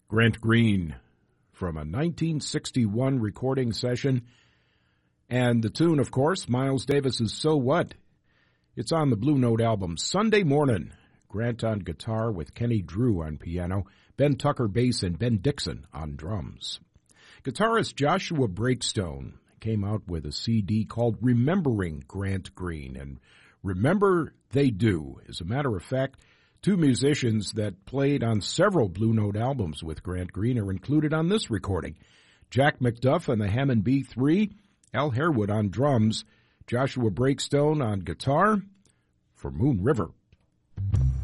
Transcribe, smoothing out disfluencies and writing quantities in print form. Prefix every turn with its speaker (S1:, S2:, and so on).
S1: Grant Green from a 1961 recording session. And the tune, of course, Miles Davis's So What? It's on the Blue Note album, Sunday Morning. Grant on guitar with Kenny Drew on piano, Ben Tucker bass, and Ben Dixon on drums. Guitarist Joshua Breakstone came out with a CD called Remembering Grant Green, and remember they do. As a matter of fact, two musicians that played on several Blue Note albums with Grant Green are included on this recording. Jack McDuff on the Hammond B3, Al Harewood on drums, Joshua Breakstone on guitar for Moon River.